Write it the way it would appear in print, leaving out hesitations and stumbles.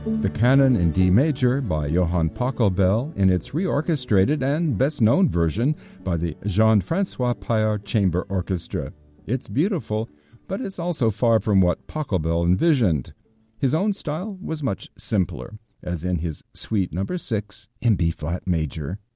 The Canon in D major by Johann Pachelbel in its reorchestrated and best-known version by the Jean-François Paillard Chamber Orchestra. It's beautiful, but it's also far from what Pachelbel envisioned. His own style was much simpler, as in his Suite No. 6 in B-flat major.